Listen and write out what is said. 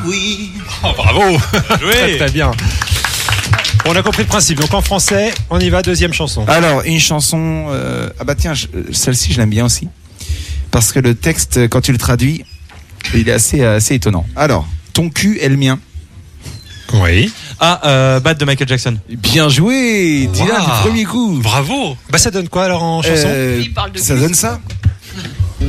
Oh, bravo. Très, très bien. On a compris le principe. Donc en français, on y va, deuxième chanson. Alors, une chanson... ah bah tiens, celle-ci, je l'aime bien aussi. Parce que le texte, quand tu le traduis, il est assez étonnant. Alors, ton cul est le mien. Oui. Bad de Michael Jackson. Bien joué, Dylan, du premier coup. Bravo. Bah ça donne quoi alors en chanson? Ça donne ça.